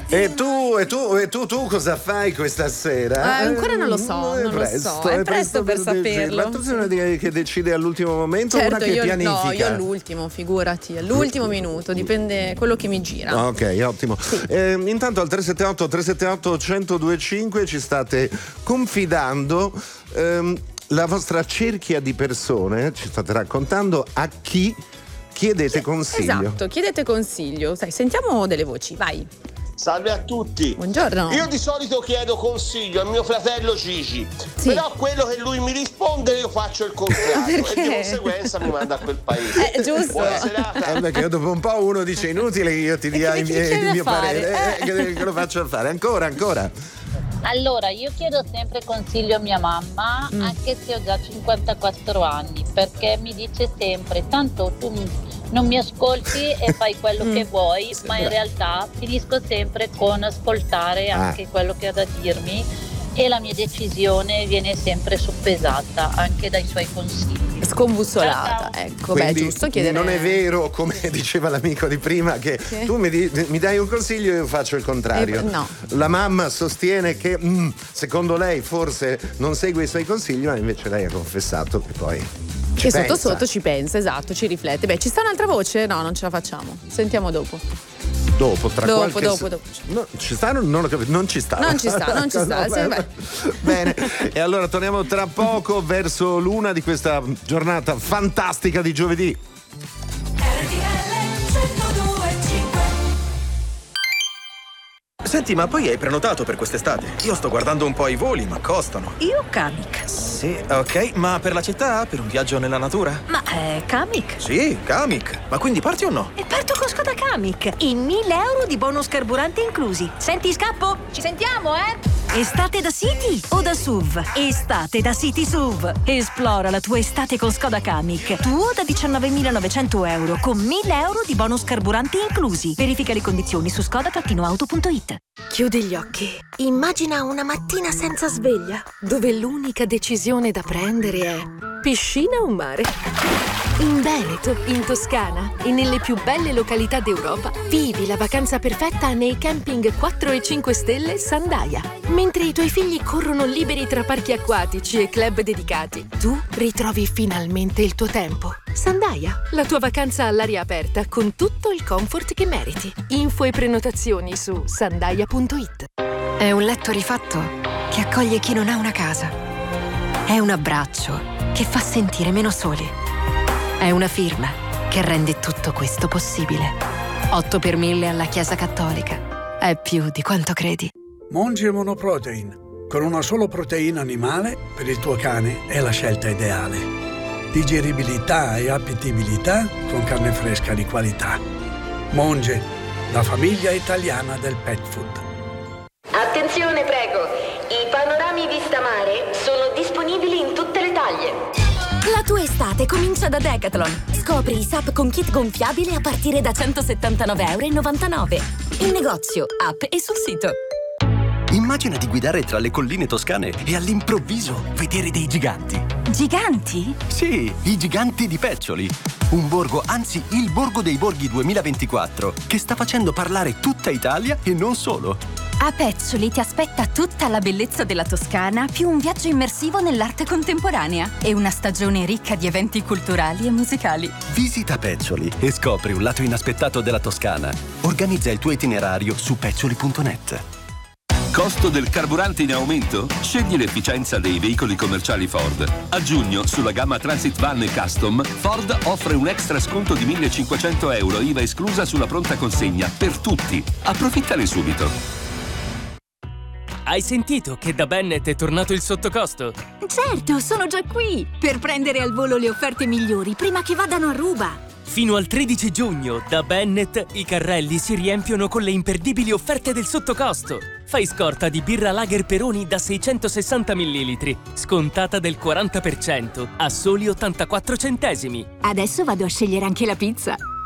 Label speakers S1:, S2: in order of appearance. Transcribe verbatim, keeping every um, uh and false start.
S1: E tu, e tu, e tu, tu cosa fai questa sera?
S2: Eh, ancora non lo so,
S1: Eh,
S2: non
S1: presto,
S2: lo so. È presto per
S1: decidere.
S2: saperlo.
S1: Ma tu sei una di- che decide all'ultimo momento o
S2: Certo,
S1: una che
S2: io,
S1: pianifica?
S2: no, io all'ultimo, figurati, all'ultimo minuto, dipende quello che mi gira.
S1: Ah, ok, ottimo. Eh, intanto al tre sette otto tre sette otto uno zero due cinque ci state confidando ehm, la vostra cerchia di persone, ci state raccontando a chi chiedete consiglio.
S2: Esatto, chiedete consiglio. Sai, sentiamo delle voci, vai.
S3: Salve a tutti.
S2: Buongiorno.
S3: Io di solito chiedo consiglio a mio fratello Gigi,
S2: Sì.
S3: però quello che lui mi risponde io faccio il contrario
S2: Perché?
S3: e di conseguenza mi manda a quel paese.
S2: Eh, giusto.
S3: Buona serata.
S1: Eh, perché dopo un po' uno dice inutile che io ti dia
S2: che
S1: i
S2: ti
S1: miei-
S2: chiede
S1: il
S2: a
S1: mio
S2: fare?
S1: parere, eh,
S2: Eh.
S1: che, che lo faccio fare. Ancora, ancora.
S4: Allora, io chiedo sempre consiglio a mia mamma,
S2: Mm.
S4: anche se ho già cinquantaquattro anni, perché mi dice sempre, tanto tu non mi ascolti e fai quello
S2: Mm.
S4: che vuoi, ma in realtà finisco sempre con ascoltare
S1: Ah.
S4: anche quello che ha da dirmi e la mia decisione viene sempre soppesata anche dai suoi consigli.
S2: Scombussolata, ecco, beh,
S1: Quindi
S2: giusto chiedere.
S1: non è vero, come diceva l'amico di prima, che
S2: Che?
S1: tu mi, di- mi dai un consiglio e io faccio il contrario.
S2: Eh, no.
S1: La mamma sostiene che mm, secondo lei forse non segue i suoi consigli, ma invece lei ha confessato che poi ci
S2: Che sotto
S1: pensa.
S2: sotto ci pensa, esatto, ci riflette. Beh, ci sta un'altra voce? No, non ce la facciamo. Sentiamo dopo.
S1: Dopo, tra
S2: Dopo,
S1: qualche
S2: dopo, dopo.
S1: No, ci stanno? Non ho capito, non ci sta.
S2: Non ci sta, non ci sta,
S1: No,
S2: sì,
S1: beh. Bene, e allora torniamo tra poco verso l'una di questa giornata fantastica di giovedì.
S5: Senti, ma poi hai prenotato per quest'estate? Io sto guardando un po' i voli, ma costano.
S6: Io Kamiq.
S5: Sì, ok, ma per la città? Per un viaggio nella natura?
S6: Ma è Kamiq.
S5: Sì, Kamiq. Ma quindi parti o no?
S6: E parto con Skoda Kamiq. In mille euro di bonus carburante inclusi. Senti, scappo? Ci sentiamo, eh? Estate da City o da S U V? Estate da City S U V. Esplora la tua estate con Skoda Kamiq. Tuo da diciannovemilanovecento euro con mille euro di bonus carburante inclusi. Verifica le condizioni su skoda auto punto it.
S7: Chiudi gli occhi. Immagina una mattina senza sveglia, dove l'unica decisione da prendere è piscina o mare. In Veneto, in Toscana e nelle più belle località d'Europa, vivi la vacanza perfetta nei camping quattro e cinque stelle Sandaia. Mentre i tuoi figli corrono liberi tra parchi acquatici e club dedicati, tu ritrovi finalmente il tuo tempo. Sandaia, la tua vacanza all'aria aperta con tutto il comfort che meriti. Info e prenotazioni su sandaia punto it.
S8: È un letto rifatto che accoglie chi non ha una casa. È un abbraccio che fa sentire meno soli. È una firma che rende tutto questo possibile. otto per mille alla Chiesa Cattolica. È più di quanto credi.
S9: Monge Monoprotein. Con una sola proteina animale, per il tuo cane è la scelta ideale. Digeribilità e appetibilità con carne fresca di qualità. Monge, la famiglia italiana del pet food.
S10: Attenzione, prego. I panorami vista mare sono disponibili in tutte le taglie.
S7: La tua estate comincia da Decathlon. Scopri i S U P con kit gonfiabile a partire da centosettantanove virgola novantanove euro. In negozio, app e sul sito.
S11: Immagina di guidare tra le colline toscane e all'improvviso vedere dei giganti.
S6: Giganti?
S11: Sì, i giganti di Peccioli. Un borgo, anzi il borgo dei borghi duemilaventiquattro, che sta facendo parlare tutta Italia e non solo.
S12: A Peccioli ti aspetta tutta la bellezza della Toscana, più un viaggio immersivo nell'arte contemporanea e una stagione ricca di eventi culturali e musicali.
S11: Visita Peccioli e scopri un lato inaspettato della Toscana. Organizza il tuo itinerario su peccioli punto net.
S13: Costo del carburante in aumento? Scegli l'efficienza dei veicoli commerciali Ford. A giugno, sulla gamma Transit Van e Custom, Ford offre un extra sconto di millecinquecento euro I V A esclusa sulla pronta consegna per tutti. Approfittane subito.
S14: Hai sentito che da Bennett è tornato il sottocosto?
S15: Certo, sono già qui per prendere al volo le offerte migliori prima che vadano a ruba.
S14: Fino al tredici giugno, da Bennett, i carrelli si riempiono con le imperdibili offerte del sottocosto. Fai scorta di birra Lager Peroni da seicentosessanta millilitri, scontata del quaranta per cento, a soli ottantaquattro centesimi.
S15: Adesso vado a scegliere anche la pizza.